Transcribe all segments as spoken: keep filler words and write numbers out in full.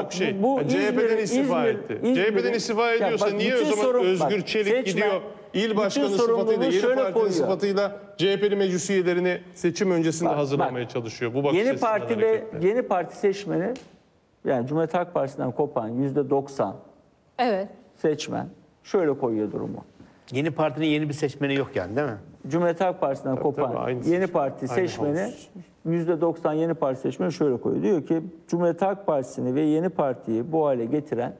çok şey. bu Yani C H P'den istifa İzmir, etti. İzmir'in, C H P'den istifa ediyorsa bak, niye o zaman sorun, Özgür bak, Çelik seçmen, gidiyor il başkanı sıfatıyla, yeni partinin koyuyor. sıfatıyla C H P'li meclis üyelerini seçim öncesinde Bak, hazırlamaya bak, çalışıyor. Bu bakış yeni açısından parti ve hareketle. yeni parti seçmeni, yani Cumhuriyet Halk Partisi'nden kopan yüzde doksan Evet. seçmen şöyle koyuyor durumu. Yeni partinin yeni bir seçmeni yok yani, değil mi? Cumhuriyet Halk Partisi'nden kopan tabii, aynı yeni seçmen, parti aynı seçmeni havuz. yüzde doksan yeni parti seçmeni şöyle koyuyor. Diyor ki Cumhuriyet Halk Partisi'ni ve yeni partiyi bu hale getiren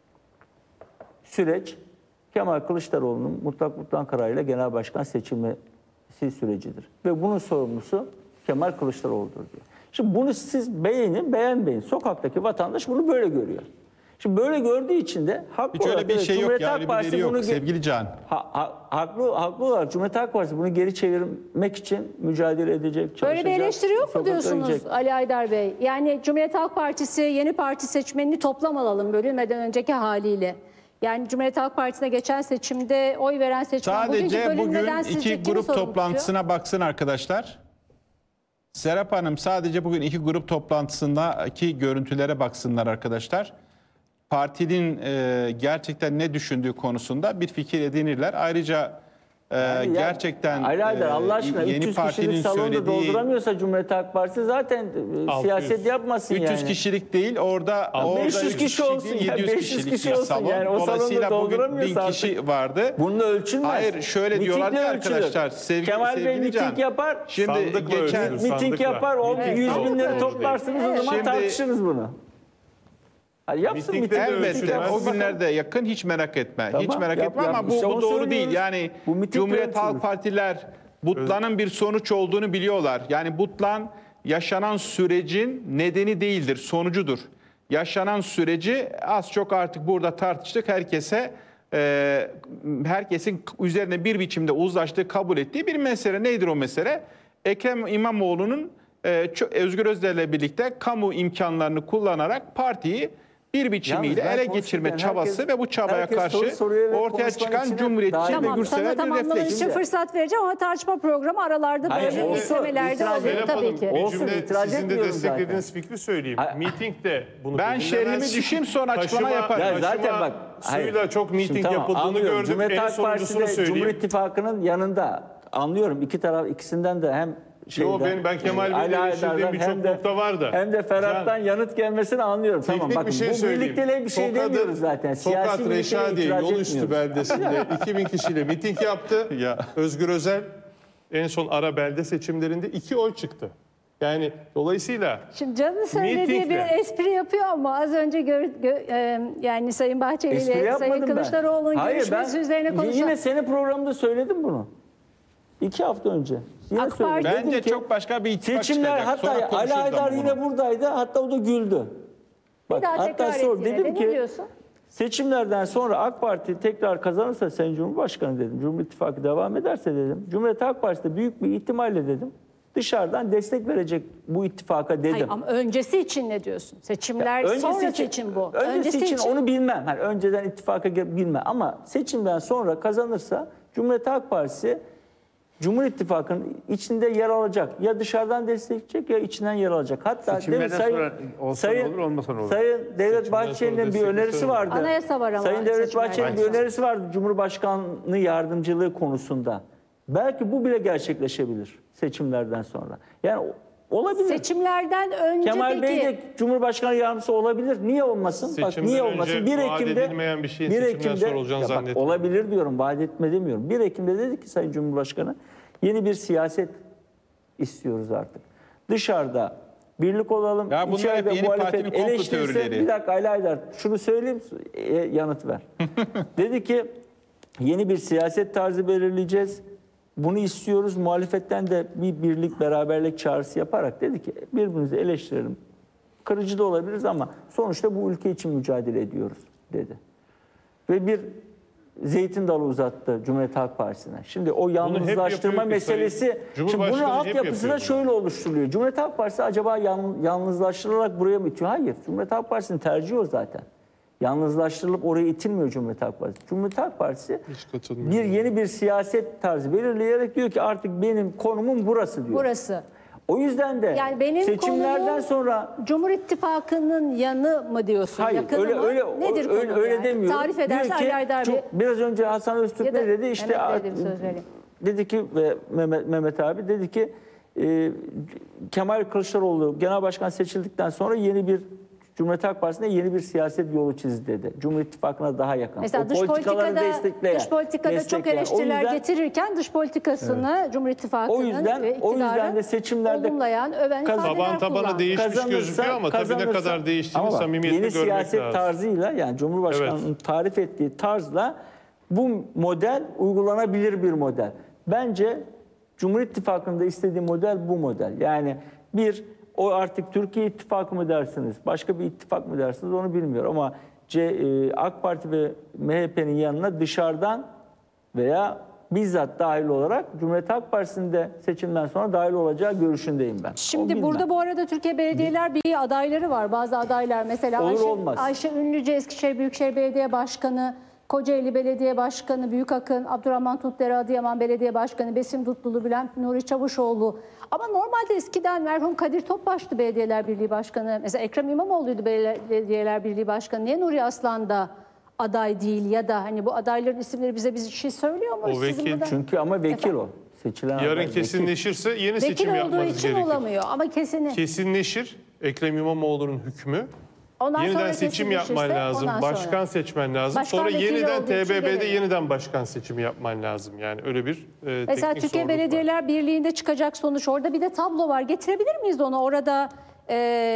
süreç Kemal Kılıçdaroğlu'nun mutlak mutlak kararıyla genel başkan seçilmesi sürecidir. Ve bunun sorumlusu Kemal Kılıçdaroğlu'dur diyor. Şimdi bunu siz beğenin beğenmeyin. Sokaktaki vatandaş bunu böyle görüyor. Şimdi böyle gördüğü için de haklı Hiç öyle olarak bir evet, şey yok Cumhuriyet ya, Halk öyle bir Partisi veri yok bunu ge- sevgili Can. Ha, ha, haklı, haklı olarak Cumhuriyet Halk Partisi bunu geri çevirmek için mücadele edecek, çalışacak. Böyle bir eleştiri yok mu sokaklara diyorsunuz gidecek. Ali Aydar Bey? Yani Cumhuriyet Halk Partisi yeni parti seçmenini toplam alalım bölünmeden önceki haliyle. Yani Cumhuriyet Halk Partisi'ne geçen seçimde oy veren seçmen bugünkü Sadece bugün bölünmeden sizce iki kimi grup sorumlu tutuyor? toplantısına baksın arkadaşlar. Serap Hanım sadece bugün iki grup toplantısındaki görüntülere baksınlar arkadaşlar. Partinin e, gerçekten ne düşündüğü konusunda bir fikir edinirler. Ayrıca e, Yani gerçekten Ali Aydar e, Allah aşkına yeni üç yüz partinin kişilik salonda söylediği dolduramıyorsa Cumhuriyet Halk Partisi zaten e, altı yüz. siyaset yapmasın üç yüz yani. kişilik değil, orada orada beş yüz üç yüz kişi olsun değil, ya, yedi yüz beş yüz kişilik kişi bir olsun salon. yani. O salonda Dolayısıyla bugün bin dolduramıyorsa kişi vardı. Bununla ölçülmez. Hayır, şöyle Mitingle diyorlar ya ölçülür. arkadaşlar, sevgili- Kemal Bey sevgili miting Can. yapar. Şimdi Sandıkla geçen ölçülür. Miting sandıkla. yapar. O Miting yüz sandıkla binleri ölçülür. toplarsınız o zaman Şimdi- tartışırız bunu. Hadi yapsın Mitingde miting. de Elbette ölçülmez. o günlerde yakın, hiç merak etme. Tamam, hiç merak yap, etme yap. ama bu, İşte bu onu doğru söylüyoruz. değil. Yani Bu miting Cumhuriyet ölçülür. Halk Partiler Butlan'ın bir sonuç olduğunu biliyorlar. Yani Butlan yaşanan sürecin nedeni değildir, sonucudur. Yaşanan süreci az çok artık burada tartıştık. Herkese e, herkesin üzerine bir biçimde uzlaştığı, kabul ettiği bir mesele. Nedir o mesele? Ekrem İmamoğlu'nun e, ço- Özgür Özel'le birlikte kamu imkanlarını kullanarak partiyi bir biçimiyle Yalnız ben ele geçirme konuşurken çabası herkes- ve bu çabaya herkes karşı soru soruyor ve ortaya konuşmanın çıkan içine cumhuriyetçi dahil ve ediyor. Tamam, sana Gürsever bir tamamlaman refleks. için fırsat vereceğim ama tartışma programı aralarda Hayır, böyle olsun, yüklemelerde itiraz oluyor Serap tabii Hanım, ki. bir Olsun, cümle itiraz sizin de etmiyoruz desteklediğiniz zaten. fikri söyleyeyim. Hayır. Mitingde bunu Ben belirlemez. şerhimi düşeyim, sonra açıklama Taşıma- yaparım. Ya taşıma zaten bak, suyla hayır. çok miting Şimdi tamam, yapıldığını anlıyorum. gördüm. Cumhuriyet En Halk sonuncusunu Partisi de söyleyeyim. Cumhur İttifakı'nın yanında. Anlıyorum iki taraf ikisinden de hem Yo, ben- ben Kemal Bey'le Ali eleştirdiğim Aydar'dan birçok hem de- nokta var da. Hem de Ferhat'tan yanıt gelmesini anlıyorum. Tamam Teknik bakın bir şey bu söyleyeyim. birlikteliğe bir şey Tokat'ın- demiyoruz zaten. Siyasi Tokat birlikteliğe Reşadiye itiraz yol üstü etmiyoruz. beldesinde iki bin kişiyle miting yaptı. Ya. Özgür Özel en son ara belde seçimlerinde iki oy çıktı. Yani dolayısıyla Şimdi Can'ın söylediği Mitingle. bir espri yapıyor ama az önce gör, gö- e, yani Sayın Bahçeli Espri ile yapmadım Sayın ben. Kılıçdaroğlu'nun Hayır, görüşmesi ben üzerine konuşan... Yine senin programda söyledim bunu. İki hafta önce. Yine AK söyledim. Parti- Dedim Bence ki, çok başka bir ittifak seçimler çıkacak. Sonra hatta Ali konuşuruz Aydar ama bunu. yine buradaydı. Hatta o da güldü. Bir daha tekrar et yine de. dedim Ne ki diyorsun? seçimlerden sonra AK Parti tekrar kazanırsa Sayın Cumhurbaşkanı dedim. Cumhur İttifakı devam ederse dedim. Cumhuriyet Halk Partisi de büyük bir ihtimalle dedim. Dışarıdan destek verecek bu ittifaka dedim. Hayır, ama öncesi için ne diyorsun? Seçimler Öncesi sonrası için, bu. Öncesi, için, onu bilmem. Hani önceden ittifaka gir- bilmem. Ama seçimden sonra kazanırsa Cumhuriyet Halk Partisi Cumhur İttifakı'nın içinde yer alacak. Ya dışarıdan destekleyecek ya içinden yer alacak. Hatta Seçimlerden demin sonra olsa ne olur, olmasa ne olur? Sayın Devlet Seçimden Bahçeli'nin sonra bir önerisi destekli vardı. Anayasa var ama Sayın Devlet seçimlerden Bahçeli'nin bir sonra. önerisi vardı Cumhurbaşkanlığı yardımcılığı konusunda. Belki bu bile gerçekleşebilir seçimlerden sonra. Yani olabilir. Seçimlerden önce Kemal Bey peki... de Cumhurbaşkanı yardımcısı olabilir. Niye olmasın? Bak Seçimden niye önce olmasın? bir vaat Ekim'de edilmeyen bir şeyin bir seçimden Ekim'de sonra olacağını Ya bak, zannetmiyorum. olabilir diyorum. Vaat etme demiyorum. bir Ekim'de dedi ki Sayın Cumhurbaşkanı yeni bir siyaset istiyoruz artık. Dışarıda birlik olalım. Ya bunlar içeride hep yeni muhalefet partinin komplo eleştirirse- teorileri. Bir dakika Ali Aydar şunu söyleyeyim e, yanıt ver. Dedi ki yeni bir siyaset tarzı belirleyeceğiz. Bunu istiyoruz. Muhalefetten de bir birlik, beraberlik çağrısı yaparak dedi ki birbirimizi eleştirelim. Kırıcı da olabiliriz ama sonuçta bu ülke için mücadele ediyoruz dedi. Ve bir zeytin dalı uzattı Cumhuriyet Halk Partisi'ne. Şimdi o yalnızlaştırma yapıyor ki meselesi, Sayın şimdi bunun Cumhurbaşkanı hep altyapısı da yapıyor bunu. şöyle oluşturuluyor. Cumhuriyet Halk Partisi acaba yan- yalnızlaştırılarak buraya mı itiyor? Hayır. Cumhuriyet Halk Partisi'nin tercihi o zaten. Yalnızlaştırılıp oraya itilmiyor Cumhuriyet Halk Partisi. Cumhuriyet Halk Partisi Hiç katılmıyorum. bir yeni bir siyaset tarzı belirleyerek diyor ki artık benim konumum burası diyor. Burası. O yüzden de Yani benim seçimlerden konumum sonra Cumhur İttifakı'nın yanı mı diyorsun? hayır yakını öyle mı? öyle Nedir öyle, konum öyle yani? demiyorum. Tarif edersen Diyor ki, Ali Aydar Bey. çok- biraz önce Hasan Öztürk Ya da ne dedi? İşte Mehmet Bey'e de bir söz vereyim. dedi ki ve Mehmet, Mehmet abi dedi ki e, Kemal Kılıçdaroğlu genel başkan seçildikten sonra yeni bir Cumhuriyet Halk Partisi'nde yeni bir siyaset yolu çizdi dedi. Cumhur İttifakı'na daha yakın. Mesela O dış politikaları politikada, destekleyen, dış politikada çok destekleyen. O eleştiriler yüzden- getirirken dış politikasını Cumhur İttifakı'nın O yüzden- ve o yüzden iktidarın de seçimlerde olumlayan, öven kaz- ifadeler Taban tabana kullandı. değişmiş Kazanırsa- gözüküyor ama tabii ne kazanırsa- kadar değiştiğini Ama bak, samimiyetle yeni görmek siyaset lazım. tarzıyla yani Cumhurbaşkanı'nın Evet. tarif ettiği tarzla bu model uygulanabilir bir model. Bence Cumhur İttifakı'nda istediği model bu model. Yani bir o artık Türkiye İttifakı mı dersiniz, başka bir ittifak mı dersiniz onu bilmiyorum ama C, e, AK Parti ve M H P'nin yanına dışarıdan veya bizzat dahil olarak Cumhuriyet Halk Partisi'nde seçimden sonra dahil olacağı görüşündeyim ben. Onu Şimdi bilmem. burada bu arada Türkiye Belediyeler Birliği adayları var. Bazı adaylar mesela Olur Ayşe, olmaz. Ayşe Ünlüce Eskişehir Büyükşehir Belediye Başkanı, Kocaeli Belediye Başkanı Büyükakın, Abdurrahman Tutdere Adıyaman Belediye Başkanı, Besim Dutlulu, Bülent Nuri Çavuşoğlu. Ama normalde eskiden merhum Kadir Topbaş'tı Belediyeler Birliği Başkanı. Mesela Ekrem İmamoğlu'ydu Belediyeler Birliği Başkanı. Niye Nuri Aslan da aday değil ya da hani bu adayların isimleri bize bir şey söylüyor mu? O Sizin vekil burada- Çünkü ama vekil o. Seçilen Yarın aday vekil. kesinleşirse yeni Vekil seçim olduğu yapmanız için gerekir. olamıyor ama kesin. Kesinleşir Ekrem İmamoğlu'nun hükmü. Ondan Yeniden sonra seçim kesinleşirse yapman lazım. ondan Başkan sonra. seçmen lazım. Başkan sonra vekili yeniden olduğu için T B B'de gelemiyor. yeniden başkan seçimi yapman lazım. Yani öyle bir e, Mesela teknik Türkiye zorluk var. Belediyeler Birliği'nde çıkacak sonuç orada bir de tablo var. Getirebilir miyiz onu? Orada e,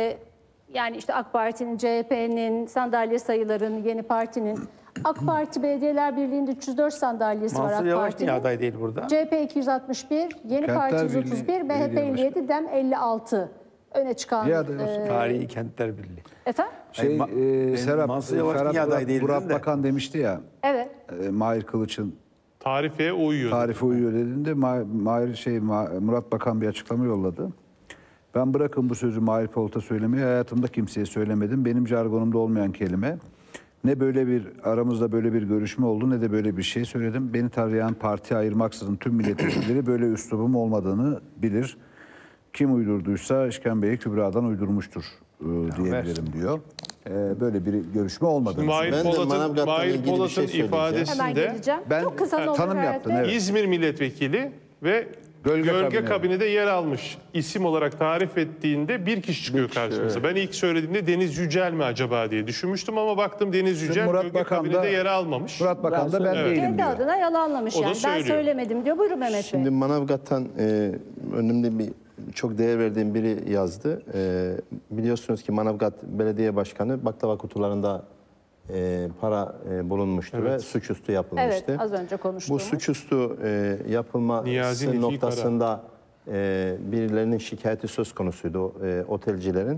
yani işte AK Parti'nin, C H P'nin, sandalye sayılarının, Yeni Parti'nin. AK Parti Belediyeler Birliği'nde üç yüz dört sandalyesi var Mansur AK Yavaş Parti'nin. niye aday değil burada? C H P iki yüz altmış bir, Yeni Kentler Parti yüz Birliği otuz bir, M H P Belediye elli yedi, DEM elli altı. Öne çıkan. Bir aday olsun. e, Tarihi Kentler Birliği. efendim? Şey, Ay, ma- e, Serap, Mansur Yavaş Ferhat niye aday Murat, değil Murat dedin de. Bakan demişti ya, Evet. e, Mahir Kılıç'ın Tarifeye uyuyor. tarife uyuyor dediğinde Ma- Mahir şey Ma- Murat Bakan bir açıklama yolladı. Ben bırakın bu sözü Mahir Polat'a söylemeyi, hayatımda kimseye söylemedim. Benim jargonumda olmayan kelime. Ne böyle bir aramızda böyle bir görüşme oldu ne de böyle bir şey söyledim. Beni tarayan partiye ayırmaksızın tüm milletvekilleri böyle üslubum olmadığını bilir. Kim uydurduysa İşkembe'yi Kübra'dan uydurmuştur e, diyebilirim diyor. E, böyle bir görüşme olmadığını. Mahir Ben de Polat'ın, Manavgat'la Mahir ilgili bir şey Polat'ın söyleyeceğim. Hemen ifadesinde geleceğim. Ben Çok kısa ne olur tanım Ferhat yaptım, Bey? evet. İzmir milletvekili ve Gölge Gölge, kabine. kabinede yer almış isim olarak tarif ettiğinde bir kişi çıkıyor karşımıza. Ben ilk söylediğimde Deniz Yücel mi acaba diye düşünmüştüm ama baktım Deniz Yücel Murat Gölge Bakan da- kabinede yer almamış. Murat Bakan da ben Evet. değilim Kendi diyor. adına yalanlamış O da yani. Ben söylüyor. söylemedim diyor. Buyurun Mehmet Şimdi Bey. Manavgat'tan e, önümde bir çok değer verdiğim biri yazdı. E, biliyorsunuz ki Manavgat Belediye Başkanı baklava kutularında e, para e, bulunmuştu ve suçüstü yapılmıştı. Evet, az önce Bu konuştuğumuz. suçüstü e, yapılması Niyazi Nefi noktasında e, birilerinin şikayeti söz konusuydu e, otelcilerin.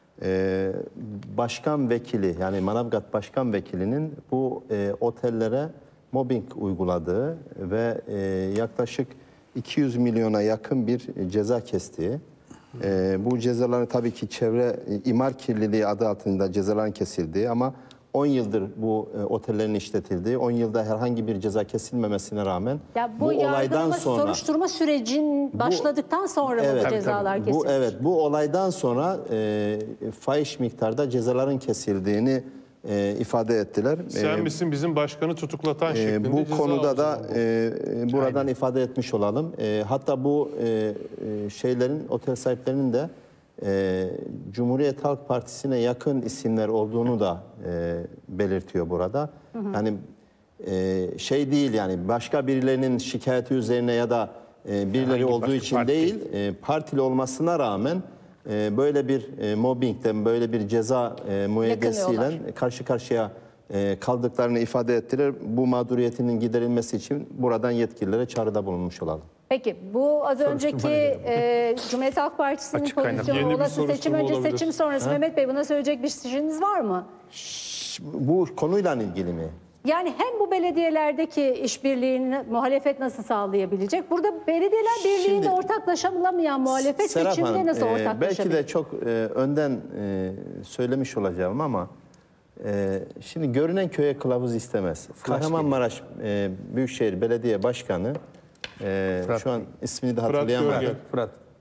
E, başkan vekili yani Manavgat Başkan Vekilinin bu e, otellere mobbing uyguladığı ve e, yaklaşık iki yüz milyona yakın bir ceza kestiği. E, bu cezaların tabii ki çevre e, imar kirliliği adı altında cezaların kesildiği ama on yıldır bu e, otellerin işletildiği, on yılda herhangi bir ceza kesilmemesine rağmen Ya bu, bu olaydan yargılama, sonra soruşturma sürecin başladıktan sonra mı bu cezalar kesilmiş? bu evet bu olaydan sonra e, fahiş miktarda cezaların kesildiğini e, ifade ettiler. Sen E, misin bizim başkanı tutuklatan e, şeklinde bu ceza konuda o da zaman bu. e, e, buradan ifade etmiş olalım. E, hatta bu e, e, şeylerin otel sahiplerinin de e, Cumhuriyet Halk Partisi'ne yakın isimler olduğunu da e, belirtiyor burada. Yani e, şey değil yani başka birilerinin şikayeti üzerine ya da e, birileri Herhangi olduğu başka için parti değil, e, partili olmasına rağmen e, böyle bir e, mobbingden, böyle bir ceza e, müeyyidesiyle Yakınıyorlar. karşı karşıya e, kaldıklarını ifade ettiler. Bu mağduriyetinin giderilmesi için buradan yetkililere çağrıda bulunmuş olalım. Peki bu az önceki e, Cumhuriyet Halk Partisi'nin Açık kaynak. pozisyonu Yeni bir olası seçim soruşturma önce olabilir. seçim sonrası Mehmet Bey buna söyleyecek bir şeyiniz var mı? Bu konuyla ilgili mi? Yani hem bu belediyelerdeki işbirliğini muhalefet nasıl sağlayabilecek? Burada belediyeler birliğinde Şimdi- ortaklaşamayan muhalefet Serap seçimde Hanım, nasıl e, ortaklaşabilir? belki de çok e, önden e, söylemiş olacağım ama e, şimdi görünen köye kılavuz istemez. Kahramanmaraş e, Büyükşehir Belediye Başkanı e, Fırat şu an ismini de Fırat hatırlayamadım. Görgel. Fırat.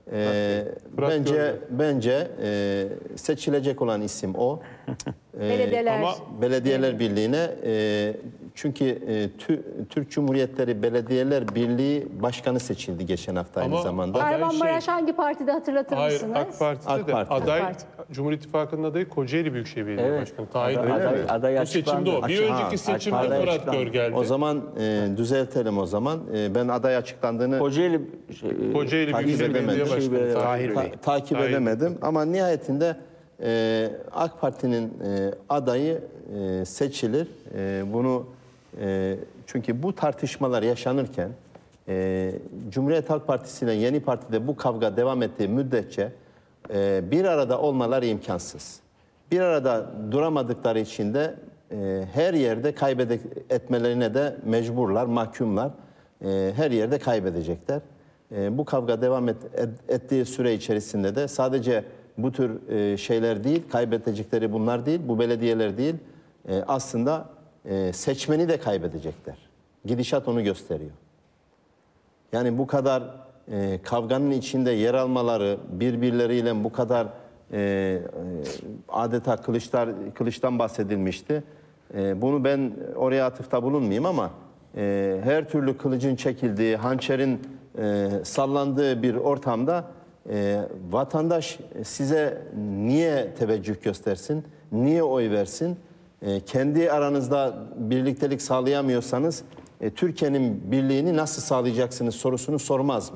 e, Fırat bence Görgel. bence e, seçilecek olan isim o. E, Belediyeler. ama Belediyeler Birliği'ne e, çünkü e, Tü- Türk Cumhuriyetleri Belediyeler Birliği Başkanı seçildi geçen hafta aynı Ama- zamanda. Aday Kahramanmaraş şey- hangi partide hatırlatır Hayır, mısınız? AK Parti'de AK de Parti. aday, AK Parti. Cumhur İttifakı'nın adayı Kocaeli Büyükşehir Belediye Evet. Başkanı. Tahir Aday- Öyle aday- mi? aday Bu seçimde açıklandı. o. Bir Ha, önceki seçimde aday Fırat açıklandı. Görgel'di. O zaman e, düzeltelim o zaman. E, ben aday açıklandığını Kocaeli şey, Kocaeli Takip Büyükşehir edemedim. Belediye Başkanı Şey, Tahir ta- Bey. takip Tahir Bey. edemedim ama nihayetinde e, AK Parti'nin e, adayı e, seçilir. E, bunu e, çünkü bu tartışmalar yaşanırken e, Cumhuriyet Halk Partisi ile Yeni Parti'de bu kavga devam ettiği müddetçe e, bir arada olmaları imkansız. Bir arada duramadıkları için de e, her yerde kaybetmelerine de mecburlar, mahkumlar. E, her yerde kaybedecekler. E, bu kavga devam et, et- ettiği süre içerisinde de sadece bu tür e, şeyler değil, kaybedecekleri bunlar değil, bu belediyeler değil, e, aslında e, seçmeni de kaybedecekler. Gidişat onu gösteriyor. Yani bu kadar e, kavganın içinde yer almaları, birbirleriyle bu kadar e, e, adeta kılıçlar kılıçtan bahsedilmişti. E, bunu ben oraya atıfta bulunmayayım ama e, her türlü kılıcın çekildiği, hançerin e, sallandığı bir ortamda e, vatandaş size niye teveccüh göstersin, niye oy versin? E, kendi aranızda birliktelik sağlayamıyorsanız e, Türkiye'nin birliğini nasıl sağlayacaksınız sorusunu sormaz mı?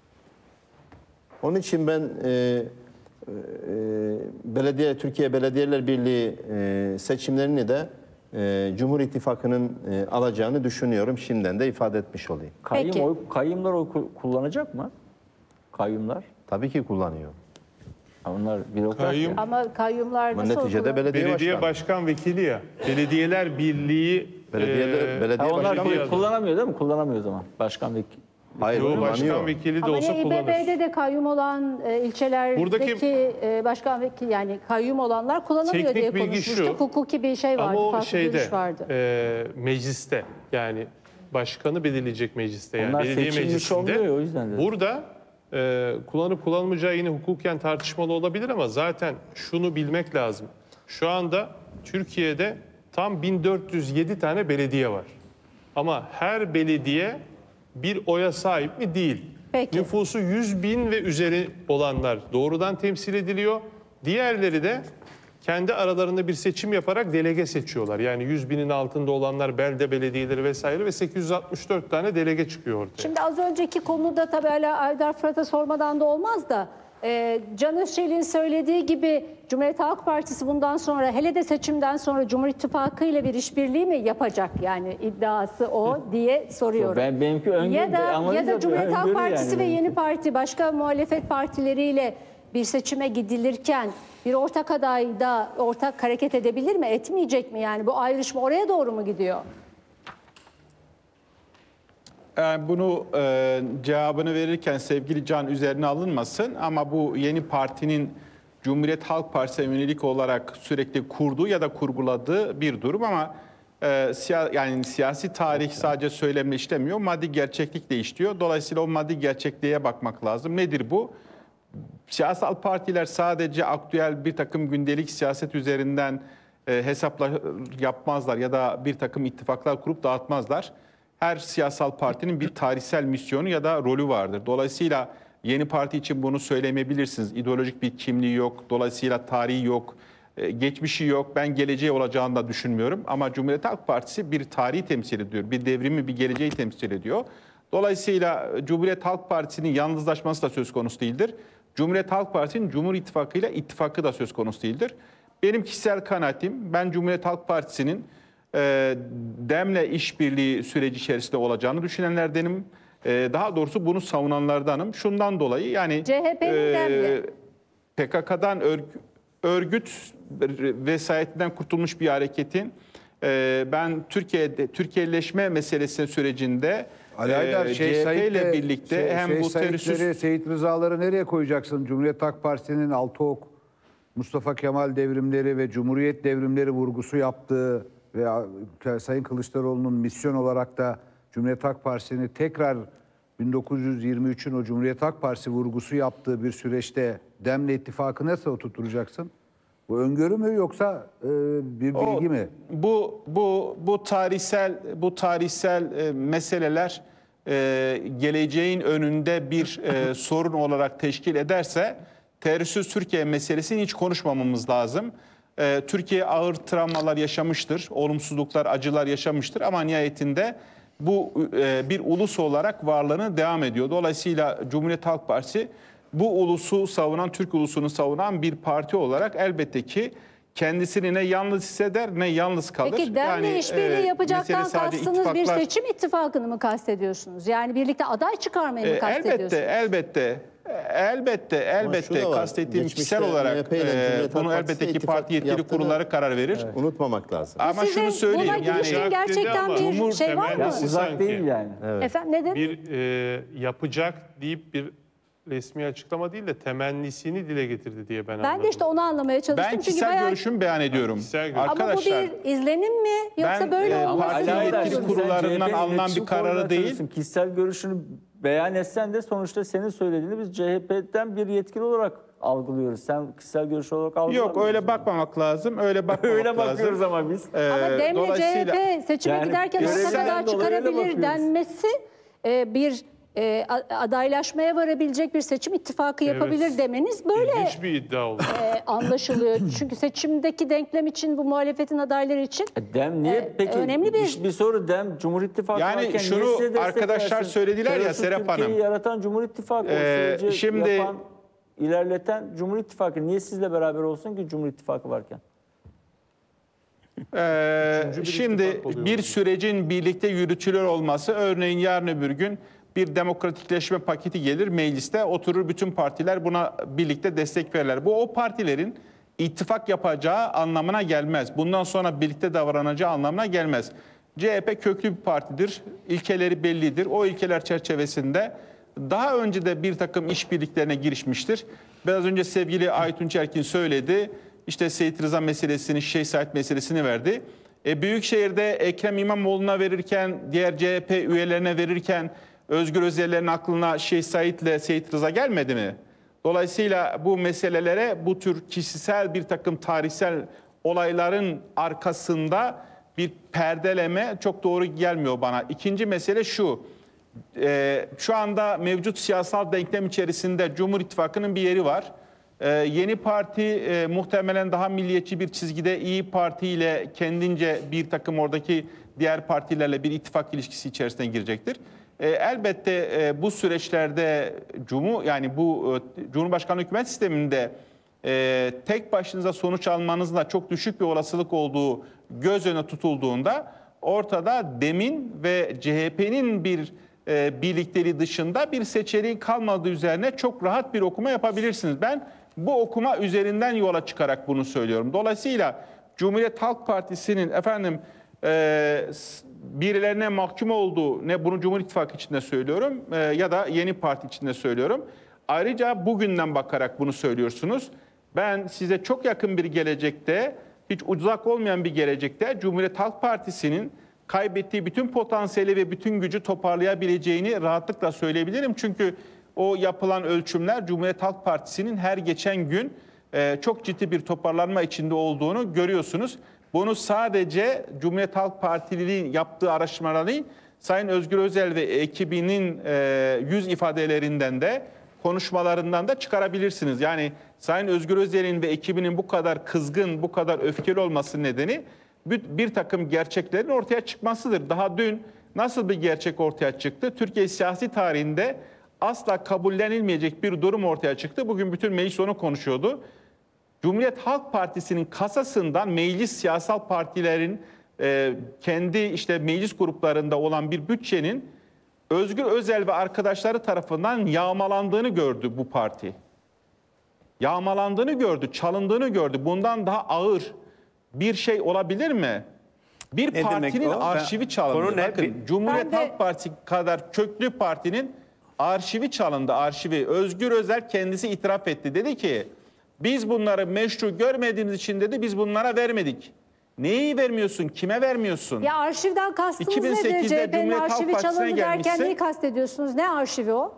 Onun için ben e, e, belediye Türkiye Belediyeler Birliği e, seçimlerini de e, Cumhur İttifakı'nın e, alacağını düşünüyorum. Şimdiden de ifade etmiş olayım. kayyum Peki. oy, kayyumlar oy ku- kullanacak mı? Kayyumlar. Tabii ki kullanıyor. Ha, Onlar bürokrat. Kayyum- ya. Ama kayyumlar Ama nasıl neticede olur? belediye, Belediye başkanı. başkan vekili ya. Belediyeler Birliği Belediye- e, belediye Ha, onlar başkanı- belediye ku- kullanamıyor değil mi? Kullanamıyor o zaman. Başkan vekili. Hayır, Yo, kullanıyor. başkan vekili de Ama olsa ne kullanır. İBB'de de kayyum olan e, ilçelerdeki Buradaki- e, başkan vekili yani kayyum olanlar kullanamıyor Teknik diye bilgi konuşmuştuk. şu, Hukuki bir şey vardı, Ama o farklı şeyde görüş vardı. e, mecliste yani başkanı belirleyecek mecliste yani Onlar belediye seçilmiş meclisinde. olmuyor o yüzden de. Burada e, kullanıp kullanmayacağı yine hukuken tartışmalı olabilir ama zaten şunu bilmek lazım. Şu anda Türkiye'de tam bin dört yüz yedi tane belediye var. Ama her belediye bir oya sahip mi? Değil. Peki. Nüfusu yüz bin ve üzeri olanlar doğrudan temsil ediliyor. Diğerleri de kendi aralarında bir seçim yaparak delege seçiyorlar. Yani yüz binin altında olanlar belde belediyeleri vesaire ve sekiz yüz altmış dört tane delege çıkıyor ortaya. Şimdi az önceki konuda tabii hala Aydar Fırat'a sormadan da olmaz da e, Can Özçelik'in söylediği gibi Cumhuriyet Halk Partisi bundan sonra hele de seçimden sonra Cumhur İttifakı ile bir işbirliği mi yapacak yani iddiası o diye soruyorum. Ben benimki öngörü. ya da analiz ya da yapıyorum, Cumhuriyet Halk öngörü Partisi yani ve benimki. Yeni Parti başka muhalefet partileriyle bir seçime gidilirken bir ortak adayda ortak hareket edebilir mi? Etmeyecek mi yani? Bu ayrışma oraya doğru mu gidiyor? Yani bunu e, cevabını verirken sevgili Can üzerine alınmasın ama bu yeni partinin Cumhuriyet Halk Partisi'ne yönelik olarak sürekli kurduğu ya da kurguladığı bir durum ama e, siya, yani siyasi tarih sadece söylemle işlemiyor, maddi gerçeklikle işliyor. Dolayısıyla o maddi gerçekliğe bakmak lazım. Nedir bu? Siyasal partiler sadece aktüel bir takım gündelik siyaset üzerinden e, hesaplar yapmazlar ya da bir takım ittifaklar kurup dağıtmazlar. Her siyasal partinin bir tarihsel misyonu ya da rolü vardır. Dolayısıyla yeni parti için bunu söylemeyebilirsiniz. İdeolojik bir kimliği yok, dolayısıyla tarihi yok, e, geçmişi yok. Ben geleceği olacağını da düşünmüyorum. Ama Cumhuriyet Halk Partisi bir tarihi temsil ediyor, bir devrimi, bir geleceği temsil ediyor. Dolayısıyla Cumhuriyet Halk Partisi'nin yalnızlaşması da söz konusu değildir. Cumhuriyet Halk Partisi'nin Cumhur İttifakı ile ittifakı da söz konusu değildir. Benim kişisel kanaatim, ben Cumhuriyet Halk Partisi'nin e, DEM'le işbirliği süreci içerisinde olacağını düşünenlerdenim. E, daha doğrusu bunu savunanlardanım. Şundan dolayı yani C H P'nin DEM'le. P K K'dan örg, örgüt vesayetinden kurtulmuş bir hareketin e, ben Türkiye'de Türkiye'leşme meselesi sürecinde Ali Aydar, e, şey, C H P ile Said'le- birlikte şey, hem şey, bu terörsüz Said'leri, Seyit Rızaları nereye koyacaksın? Cumhuriyet Halk Partisi'nin Altıok, Mustafa Kemal devrimleri ve Cumhuriyet devrimleri vurgusu yaptığı ve Sayın Kılıçdaroğlu'nun misyon olarak da Cumhuriyet Halk Partisi'ni tekrar bin dokuz yüz yirmi üçün o Cumhuriyet Halk Partisi vurgusu yaptığı bir süreçte Dem'le ittifakı nasıl oturtacaksın? Bu öngörü mü yoksa e, bir bilgi O, mi? Bu bu bu tarihsel bu tarihsel e, meseleler e, geleceğin önünde bir e, sorun olarak teşkil ederse terörsüz Türkiye meselesini hiç konuşmamamız lazım. E, Türkiye ağır travmalar yaşamıştır, olumsuzluklar, acılar yaşamıştır ama nihayetinde bu e, bir ulus olarak varlığını devam ediyor. Dolayısıyla Cumhuriyet Halk Partisi bu ulusu savunan, Türk ulusunu savunan bir parti olarak elbette ki kendisini ne yalnız hisseder ne yalnız kalır. Peki Dem'le işbirliği e, yapacaktan mesele sadece kastınız bir ittifaklar- seçim ittifakını mı kastediyorsunuz? Yani birlikte aday çıkarmayı mı E, kastediyorsunuz? elbette, elbette. Elbette, elbette şu da var. kastettiğim Geçmişte kişisel olarak M H P ile e, Cumhuriyet Halk bunu Partisi elbette ki ittifak parti yetkili yaptığını- kurulları karar verir. Unutmamak lazım. Ama Sizin şunu söyleyeyim buna yani ilişkin Yapacak gerçekten dedi ama bir Cumhur şey var mı? temennisi Uzak sanki. değil yani. Efendim ne dedin? Bir e, yapacak deyip bir resmi açıklama değil de temennisini dile getirdi diye ben, Ben anladım. de işte onu anlamaya çalıştım. Ben Çünkü kişisel bayağı... görüşümü beyan ediyorum. Kişisel görüş. Ama bu Arkadaşlar bir izlenim mi yoksa ben, böyle e, olması parti mı? yetkili Hayır, kurulu- kurullarından sen C H P'nin alınan bir iletişim kararı koordinatörüsün. değil. Kişisel görüşünü beyan etsen de sonuçta senin söylediğini biz C H P'den bir yetkili olarak algılıyoruz. Sen kişisel görüş olarak algılamıyorsun. yok öyle bakmamak lazım. Öyle bakmamak Öyle lazım. bakıyoruz ama biz. Ee, Ama Dem'le C H dolayısıyla- P seçime Yani giderken orta görevden kadar dolayı öyle çıkarabilir bakıyoruz. denmesi e, bir e, a- adaylaşmaya varabilecek bir seçim ittifakı yapabilir demeniz böyle İlginç bir iddia oldu. e, anlaşılıyor. Çünkü seçimdeki denklem için bu muhalefetin adayları için Dem niye Ee, peki? önemli bir- bir, bir soru Dem Cumhur İttifakı Yani varken şunu niye size destek arkadaşlar versin? söylediler ya Terörsüz Serap Hanım. Türkiye'yi yaratan Cumhur İttifakı, o Ee, süreci şimdi- yapan, ilerleten Cumhur İttifakı niye sizle beraber olsun ki Cumhur İttifakı varken? Ee, Üçüncü bir şimdi ittifak oluyor bir orada. sürecin birlikte yürütülür olması, örneğin yarın öbür gün bir demokratikleşme paketi gelir mecliste, oturur bütün partiler buna birlikte destek verirler. Bu o partilerin ittifak yapacağı anlamına gelmez. Bundan sonra birlikte davranacağı anlamına gelmez. C H P köklü bir partidir, ilkeleri bellidir. O ilkeler çerçevesinde daha önce de bir takım işbirliklerine girişmiştir. Biraz önce sevgili Aytunç Erkin söyledi. İşte Seyit Rıza meselesini, Şeyh Said meselesini verdi. E, Büyükşehir'de Ekrem İmamoğlu'na verirken, diğer C H P üyelerine verirken Özgür Özel'lerin aklına Şeyh Said'le Seyit Rıza gelmedi mi? Dolayısıyla bu meselelere bu tür kişisel bir takım tarihsel olayların arkasında bir perdeleme çok doğru gelmiyor bana. İkinci mesele şu. Ee, şu anda mevcut siyasal denklem içerisinde Cumhur İttifakı'nın bir yeri var. Ee, yeni parti e, muhtemelen daha milliyetçi bir çizgide İyi Parti ile kendince bir takım oradaki diğer partilerle bir ittifak ilişkisi içerisine girecektir. Ee, elbette e, bu süreçlerde Cumhur yani bu e, Cumhurbaşkanlığı hükümet sisteminde e, tek başınıza sonuç almanızın da çok düşük bir olasılık olduğu göz önüne tutulduğunda ortada Dem'in ve C H P'nin bir e, birlikteliği dışında bir seçeneği kalmadığı üzerine çok rahat bir okuma yapabilirsiniz. Ben bu okuma üzerinden yola çıkarak bunu söylüyorum. Dolayısıyla Cumhuriyet Halk Partisi'nin efendim e, birilerine mahkum olduğu, ne bunu Cumhur İttifakı içinde söylüyorum e, ya da yeni parti içinde söylüyorum. Ayrıca bugünden bakarak bunu söylüyorsunuz. Ben size çok yakın bir gelecekte, hiç uzak olmayan bir gelecekte Cumhuriyet Halk Partisi'nin kaybettiği bütün potansiyeli ve bütün gücü toparlayabileceğini rahatlıkla söyleyebilirim. Çünkü o yapılan ölçümler Cumhuriyet Halk Partisi'nin her geçen gün e, çok ciddi bir toparlanma içinde olduğunu görüyorsunuz. Bunu sadece Cumhuriyet Halk Partili'nin yaptığı araştırmalar değil, Sayın Özgür Özel ve ekibinin e, yüz ifadelerinden de konuşmalarından da çıkarabilirsiniz. Yani Sayın Özgür Özel'in ve ekibinin bu kadar kızgın, bu kadar öfkeli olması nedeni bir, bir takım gerçeklerin ortaya çıkmasıdır. Daha dün nasıl bir gerçek ortaya çıktı? Türkiye siyasi tarihinde asla kabullenilmeyecek bir durum ortaya çıktı. Bugün bütün meclis onu konuşuyordu. Cumhuriyet Halk Partisi'nin kasasından meclis siyasal partilerin e, kendi işte meclis gruplarında olan bir bütçenin Özgür Özel ve arkadaşları tarafından yağmalandığını gördü bu parti. Yağmalandığını gördü, çalındığını gördü. Bundan daha ağır bir şey olabilir mi? Bir Ne demek partinin o? Ben- arşivi çalındı. Konu ne? Bakın, Bir- Cumhuriyet Ben de- Halk Partisi kadar köklü partinin arşivi çalındı, arşivi. Özgür Özel kendisi itiraf etti. Dedi ki biz bunları meşru görmediğimiz için dedi biz bunlara vermedik. Neyi vermiyorsun? Kime vermiyorsun? Ya arşivden kastınız iki bin nedir? sekizde C H P'nin Cumhuriyet Halk arşivi Partisi'ne çalındı derken gelmişsin. neyi kastediyorsunuz? Ne arşivi o?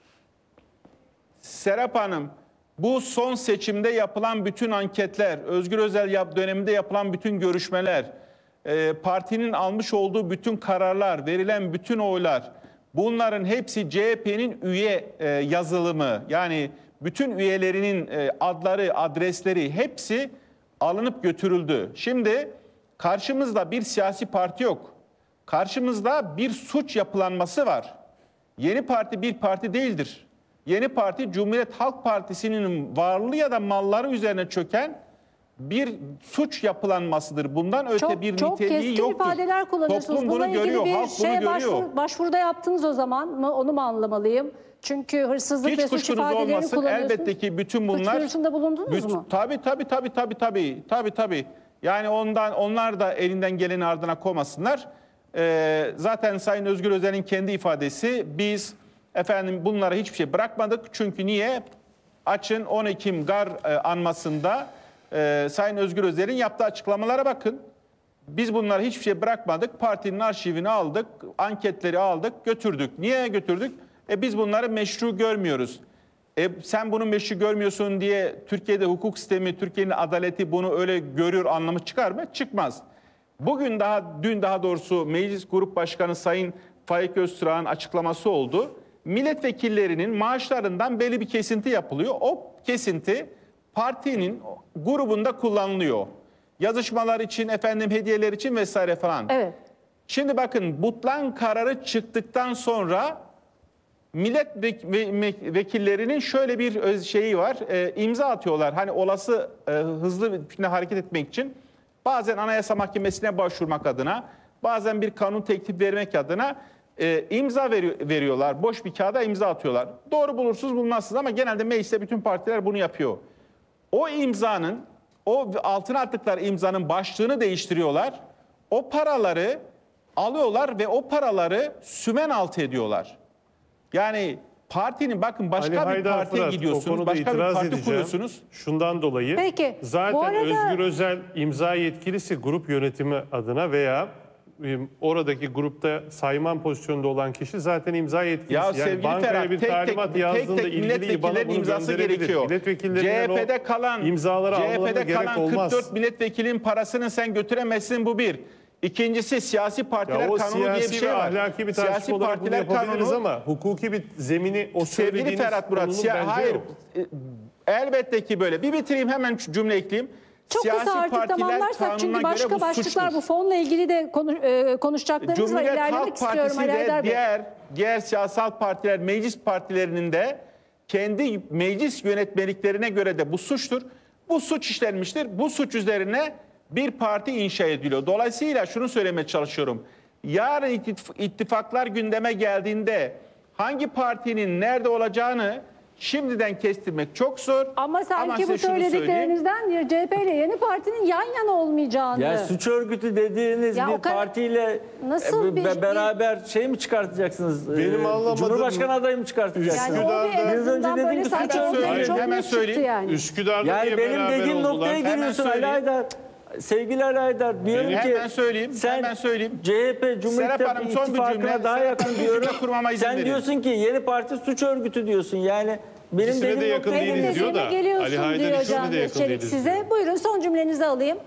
Serap Hanım, bu son seçimde yapılan bütün anketler, Özgür Özel yap döneminde yapılan bütün görüşmeler, e, partinin almış olduğu bütün kararlar, verilen bütün oylar, bunların hepsi C H P'nin üye e, yazılımı. Yani bütün üyelerinin e, adları, adresleri hepsi alınıp götürüldü. Şimdi karşımızda bir siyasi parti yok. Karşımızda bir suç yapılanması var. Yeni Parti bir parti değildir. Yeni Parti Cumhuriyet Halk Partisi'nin varlığı ya da malları üzerine çöken bir suç yapılanmasıdır. Bundan öte Çok, bir çok niteliği keskin yoktur. ifadeler kullanıyorsunuz. Toplum Bununla bunu ilgili görüyor, bir halk bunu şeye görüyor. başvur, başvuruda yaptınız o zaman mı? Onu mu anlamalıyım? Çünkü hırsızlık Hiç ve suç kuşkunuz ifadelerini olmasın. kullanıyorsunuz. Elbette ki bütün Suç bunlar... duyurusunda bulundunuz Büt- mu? Tabii tabii tabii tabii tabii tabii tabii Yani ondan onlar da elinden geleni ardına koymasınlar. Ee, zaten Sayın Özgür Özel'in kendi ifadesi, biz efendim bunlara hiçbir şey bırakmadık. Çünkü niye? Açın on Ekim Gar e, anmasında e, Sayın Özgür Özel'in yaptığı açıklamalara bakın. Biz bunlara hiçbir şey bırakmadık. Partinin arşivini aldık, anketleri aldık, götürdük. Niye götürdük? E biz bunları meşru görmüyoruz. E sen bunu meşru görmüyorsun diye Türkiye'de hukuk sistemi, Türkiye'nin adaleti bunu öyle görüyor anlamı çıkar mı? Çıkmaz. Bugün daha, dün daha doğrusu Meclis Grup Başkanı Sayın Faik Öztürk'ün açıklaması oldu. Milletvekillerinin maaşlarından belli bir kesinti yapılıyor. O kesinti partinin grubunda kullanılıyor. Yazışmalar için, efendim hediyeler için vesaire falan. Evet. Şimdi bakın Butlan kararı çıktıktan sonra milletvekillerinin şöyle bir öz- şeyi var. E, imza atıyorlar. Hani olası e, hızlı bir şekilde hareket etmek için bazen Anayasa Mahkemesi'ne başvurmak adına, bazen bir kanun teklif vermek adına e, imza veri- veriyorlar. Boş bir kağıda imza atıyorlar. Doğru bulursunuz bulmazsınız ama genelde mecliste bütün partiler bunu yapıyor. O imzanın, o altına attıkları imzanın başlığını değiştiriyorlar. O paraları alıyorlar ve o paraları sümen altı ediyorlar. Yani partinin, bakın başka Ali bir Haydar partiye Fırat, o gidiyorsunuz, konuda başka bir itiraz parti edeceğim. kuruyorsunuz. Şundan dolayı Peki, bu zaten arada- Özgür Özel imza yetkilisi grup yönetimi adına veya e, oradaki grupta sayman pozisyonunda olan kişi zaten imza yetkilisi. Ya Yani sevgili bankaya Ferhat, bir tek talimat tek, yazdığında tek, tek ilgili IBAN'a milletvekillerinin bunu imzası gönderebilir. gerekiyor. C Milletvekillerinin H P'de o kalan imzaları C H almalarına P'de gerek kalan olmaz. kırk dört milletvekilinin parasını sen götüremezsin, bu bir. İkincisi siyasi partiler Ya o kanunu diye bir siyasi şey ve var. ahlaki bir Siyasi tartışma olarak bunu partiler yapabiliriz kanunu, ama hukuki bir zemini o sevgili söylediğiniz Ferhat Murat, konunun siya- bence hayır yok. e, elbette ki böyle. Bir bitireyim, hemen şu cümle ekleyeyim. Çok kısa artık tamamlarsak, çünkü başka başlıklar, bu fonla ilgili de konu, e, konuşacaklarımız var. Cumhuriyet İlerlemek Halk istiyorum Partisi Ali ve Haydar Bey. diğer diğer siyasal partiler, meclis partilerinin de kendi meclis yönetmeliklerine göre de bu suçtur. Bu suç işlenmiştir. Bu suç üzerine bir parti inşa ediliyor. Dolayısıyla şunu söylemeye çalışıyorum. Yarın ittif- ittifaklar gündeme geldiğinde hangi partinin nerede olacağını şimdiden kestirmek çok zor. Ama sanki size bu şunu söyleyeyim. söylediklerinizden C H P ile yeni partinin yan yana olmayacağını. Ya suç örgütü dediğiniz Ya o bir kadar- partiyle Nasıl e, be- bir- beraber şey mi çıkartacaksınız? Benim Ee, anlamadığım- Cumhurbaşkanı adayı mı çıkartacaksınız? yani o bir en Biraz önce azından dedim böyle ki saçma suç örgütü- ortaya çok Hemen net çıktı söyleyeyim. yani. Üsküdar'da Yani niye benim beraber dediğim oldular? noktaya Hemen giriyorsun Ali söyleyeyim. Haydar. Sevgili Ali Haydar, diyorum Benim- ki Hemen söyleyeyim, sen hemen söyleyeyim. C H P Cumhuriyet Serap Hanım, son bir İttifakı'na cümle. daha Serap yakın Hanım, bir diyorum. cümle kurmama izin Sen verin. diyorsun ki yeni parti suç örgütü diyorsun. Yani benim İkisine de dediğim yakın noktaya değiliz giriyorsun. diyor da. Geliyorsun Ali Haydar diyor ikisine Can de yakın Çelik değiliz size. diyor. Buyurun, son cümlenizi alayım.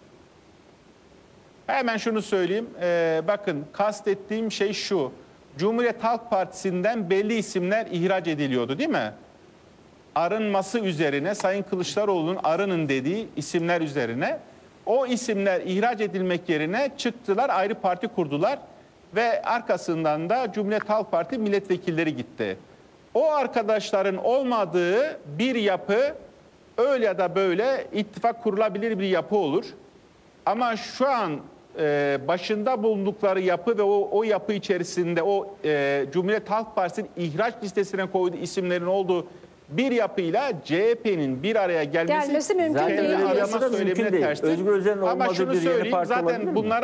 Hemen şunu söyleyeyim. Ee, bakın, kastettiğim şey şu. Cumhuriyet Halk Partisi'nden belli isimler ihraç ediliyordu, değil mi? Arınması üzerine, Sayın Kılıçdaroğlu'nun arının dediği isimler üzerine. O isimler ihraç edilmek yerine çıktılar, ayrı parti kurdular. Ve arkasından da Cumhuriyet Halk Parti milletvekilleri gitti. O arkadaşların olmadığı bir yapı öyle ya da böyle ittifak kurulabilir bir yapı olur. Ama şu an e, başında bulundukları yapı ve o, o yapı içerisinde o e, Cumhuriyet Halk Partisi'nin ihraç listesine koyduğu isimlerin olduğu bir yapıyla C H P'nin bir araya gelmesi, Gelmesi mümkün Zaten değil. öyle kendi yapısı arama da mümkün söylemine değil. terstir. Özgür Özel'in Ama olmadığı şunu bir yeni söyleyeyim, parti olabilir zaten mi? bunlara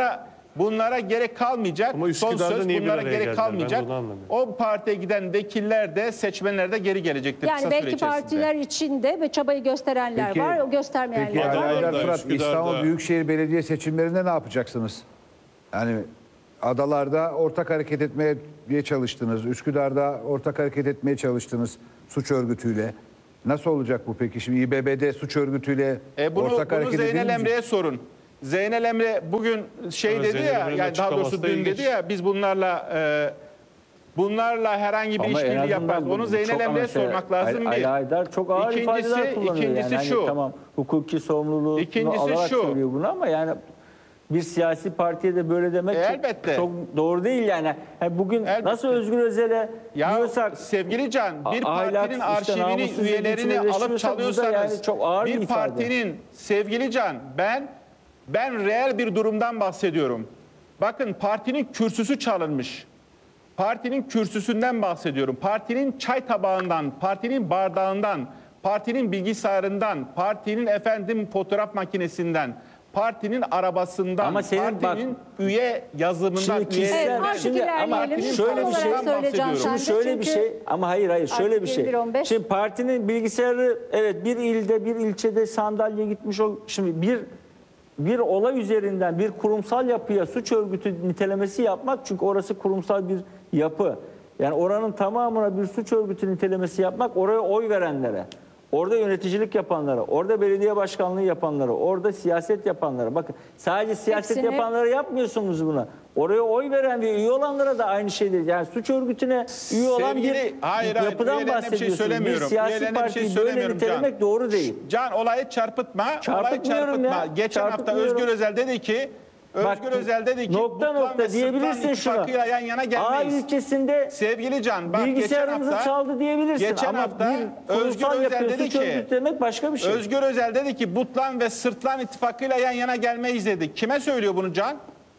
bunlara gerek kalmayacak. Ama Son Üsküdar'da söz niye bir bunlara araya gerek geldiler? Ben de kalmayacak. onu anlamıyorum. O partiye giden vekiller de seçmenler de geri gelecektir Yani kısa süre belki içerisinde. partiler içinde ve çabayı gösterenler Peki- var, o Peki göstermeyenler var. Adalarda, Alaydar Fırat, Üsküdar'da- İstanbul Büyükşehir Belediye seçimlerinde ne yapacaksınız? Yani adalarda ortak hareket etmeye çalıştınız. Üsküdar'da ortak hareket etmeye çalıştınız suç örgütüyle. Nasıl olacak bu peki? Şimdi İBB'de suç örgütüyle E bunu, ortak bunu hareket Zeynel edilince- Emre'ye sorun. Zeynel Emre bugün şey Evet, dedi Zeynel ya, Emre'nin yani daha doğrusu açıklaması da dün ilginç. dedi ya, biz bunlarla e, bunlarla herhangi bir Ama en işbirliği azından yaparız. bu- Onu bu Zeynel çok Emre'ye ama şey, sormak lazım Ali bir. Aydar çok ağır İkincisi- ifadeler kullanıyor. ikincisi yani. şu. Hani tamam hukuki sorumluluğunu İkincisi alarak şu. söylüyor bunu ama yani bir siyasi partiye de böyle demek E, çok, elbette. çok doğru değil yani. Yani bugün Elbette. nasıl Özgür Özel'e Ya diyorsak sevgili Can, bir a- ahlak, partinin işte arşivini, namussuz üyelerini alıp ilginçleşiyorsa bu da çalıyorsanız, yani çok ağır bir bir ifade. partinin sevgili Can, ben ben reel bir durumdan bahsediyorum. Bakın partinin kürsüsü çalınmış. Partinin kürsüsünden bahsediyorum. Partinin çay tabağından, partinin bardağından, partinin bilgisayarından, partinin efendim fotoğraf makinesinden, partinin arabasından, Ama senin partinin bak- üye yazımından, Şimdi kişisel- Evet, üyelerinden, artık Şimdi ama ilerleyelim. şöyle Son bir şey- olarak söyle Can bahsediyorum. sen de, Şimdi şöyle bir çünkü- şey ama hayır hayır şöyle Artık bir şey. yirmi bir on beş. Şimdi partinin bilgisayarı evet bir ilde bir ilçede sandalye gitmiş o şimdi bir bir olay üzerinden bir kurumsal yapıya suç örgütü nitelemesi yapmak çünkü orası kurumsal bir yapı. Yani oranın tamamına bir suç örgütü nitelemesi yapmak oraya oy verenlere, orada yöneticilik yapanlara, orada belediye başkanlığı yapanlara, orada siyaset yapanlara. Bakın sadece siyaset Hepsini- yapanlara yapmıyorsunuz bunu. Oraya oy veren ve üye olanlara da aynı şeydir. Yani suç örgütüne üye olan bir Sevgili- hayır, hayır, yapıdan üyelerine bir şey bahsediyorsunuz. Bir söylemiyorum. siyasi Üyelerine bir şey partiyi böyle söylemiyorum nitelemek Can. doğru değil. Can olayı çarpıtma. Olayı Çarpıtmıyorum çarpıtma. ya, Geçen hafta çarpıtmıyorum. Özgür Özel dedi ki Bak, Özgür Özel dedi ki nokta Butlan nokta ve Sırtlan diyebilirsin şunu. ittifakıyla yan yana A gelmeyiz. ilçesinde Sevgili Can bak geçen bilgisayarımızı hafta çaldı diyebilirsin geçen ama hafta bir Özgür kurumsal Özel yapıya dedi suç ki örgütlemek başka bir şey. Özgür Özel dedi ki Butlan ve Sırtlan ittifakıyla yan yana gelmeyiz dedi. Kime söylüyor bunu Can?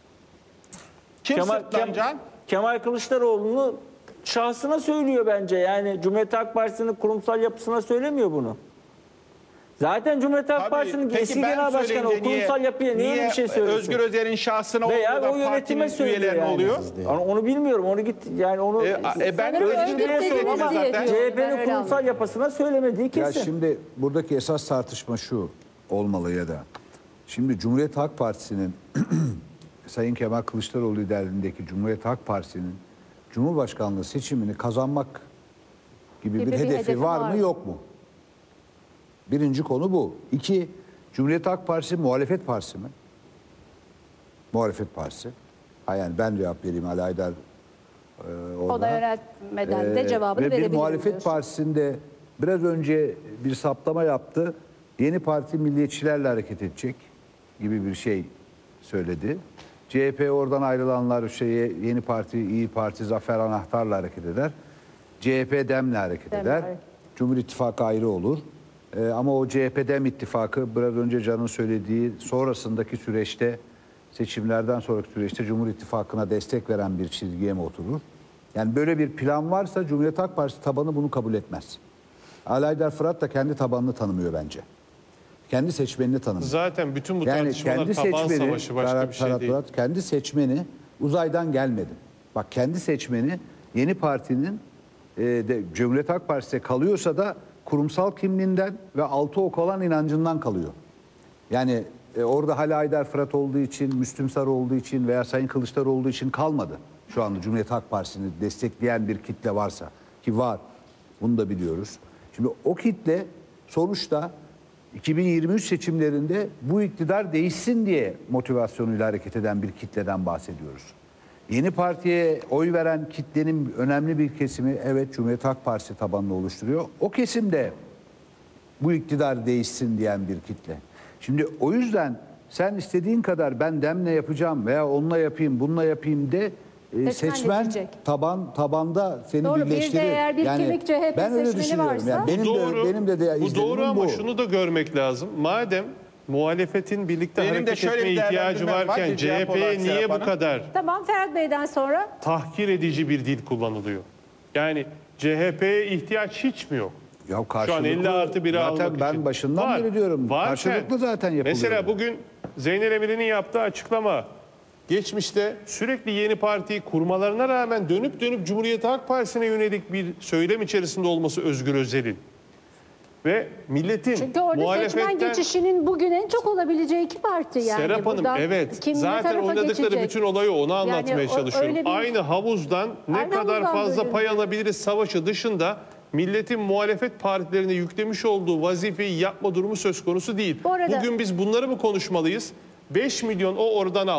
Kim Kemal, Sırtlan Kem- Can? Kemal Kılıçdaroğlu'nu şahsına söylüyor bence. Yani Cumhuriyet Halk Partisi'nin kurumsal yapısına söylemiyor bunu. Zaten Cumhuriyet Halk Tabii, Partisi'nin peki eski ben genel başkanı o söyleyince niye- kurumsal yapıya niye, öyle bir şey söylesin? Özgür Özel'in şahsına Veya olduğu da o yönetime partinin söylüyor üyelerine yani. oluyor. Onu, onu bilmiyorum. Onu git yani onu E, e, ben Sanırım Özgür örgüt Bey'e dediniz söyledim diye zaten. diyorum. Ben C H P'nin öyle kurumsal anladım. yapısına söylemediği Ya kesin. şimdi buradaki esas tartışma şu olmalı ya da. Şimdi Cumhuriyet Halk Partisi'nin Sayın Kemal Kılıçdaroğlu liderliğindeki Cumhuriyet Halk Partisi'nin Cumhurbaşkanlığı seçimini kazanmak gibi, Gibi bir, bir hedefi, hedefi var var mı mı? yok mu? Birinci konu bu. İki, Cumhuriyet Halk Partisi muhalefet partisi mi? Muhalefet partisi. Ha yani ben cevap vereyim Ali Aydar e, orada. O da yönetmeden de Ee, cevabını ve bir verebilirim muhalefet diyorsun. partisinde biraz önce bir saptama yaptı. Yeni parti milliyetçilerle hareket edecek gibi bir şey söyledi. C H P oradan ayrılanlar şeye yeni parti, İyi Parti, Zafer Anahtar'la hareket eder. C H P Dem'le hareket Dem, eder. evet. Cumhur İttifakı ayrı olur. Ee, ama o C H P Dem ittifakı biraz önce Can'ın söylediği sonrasındaki süreçte seçimlerden sonraki süreçte Cumhur İttifakı'na destek veren bir çizgiye mi oturur? Yani böyle bir plan varsa Cumhuriyet Halk Partisi tabanı bunu kabul etmez. Ali Aydar Fırat da kendi tabanını tanımıyor bence. Kendi seçmenini tanımıyor. Zaten bütün bu Yani tartışmalar kendi taban seçmeni, savaşı başka Ferhat- bir şey Ferhat değil. Fırat, kendi seçmeni uzaydan gelmedi. Bak kendi seçmeni yeni partinin e, de, Cumhuriyet Halk Partisi'ne kalıyorsa da kurumsal kimliğinden ve altı ok olan inancından kalıyor. Yani e, orada Hali Aydar Fırat olduğu için, Müslüm Sarı olduğu için veya Sayın Kılıçdaroğlu olduğu için kalmadı. Şu anda Cumhuriyet Halk Partisi'ni destekleyen bir kitle varsa ki var. Bunu da biliyoruz. Şimdi o kitle sonuçta iki bin yirmi üç seçimlerinde bu iktidar değişsin diye motivasyonuyla hareket eden bir kitleden bahsediyoruz. Yeni partiye oy veren kitlenin önemli bir kesimi evet Cumhuriyet Halk Partisi tabanını oluşturuyor. O kesim de bu iktidar değişsin diyen bir kitle. Şimdi o yüzden sen istediğin kadar ben Dem'le yapacağım veya onunla yapayım, bununla yapayım de e, Seçmen seçmen diyecek. taban tabanda seni Doğru, bir de birleştirir. eğer bir kemik C H P ben öyle seçmeni düşünüyorum. varsa- Yani benim doğru, de benim de, de bu izlenimim doğru ama bu. şunu da görmek lazım. Madem muhalefetin birlikte Benim de hareket şöyle etme bir ihtiyacı değerlendirmem var varken ki cevap C H P'ye olarak niye Serap bu Hanım. kadar Tamam, Ferhat Bey'den sonra tahkir edici bir dil kullanılıyor? Yani C H P'ye ihtiyaç hiç mi yok? Ya Şu an karşılıklı, elli artı biri zaten almak ben için. başından Var. beri diyorum. Varken, Karşılıklı zaten yapılıyor. Mesela bugün Zeynel Emir'in yaptığı açıklama geçmişte sürekli yeni partiyi kurmalarına rağmen dönüp dönüp Cumhuriyet Halk Partisi'ne yönelik bir söylem içerisinde olması Özgür Özel'in. Ve milletin Çünkü orada seçmen muhalefetten... geçişinin bugün en çok olabileceği iki parti yani. Serap Hanım Buradan evet kim ne zaten tarafa oynadıkları geçecek? bütün olayı onu anlatmaya o- çalışıyorum. öyle bir- Aynı havuzdan ne Aynı kadar havuzdan fazla bölündü. pay alabiliriz savaşı dışında milletin muhalefet partilerine yüklemiş olduğu vazifeyi yapma durumu söz konusu değil. Bu arada- Bugün biz bunları mı konuşmalıyız? beş milyon o oradan al.